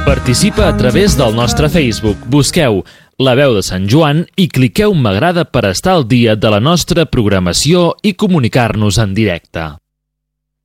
Participa a través del nostre Facebook. Busqueu La Veu de Sant Joan i cliqueu m'agrada per estar al dia de la nostra programació i comunicar-nos en directe.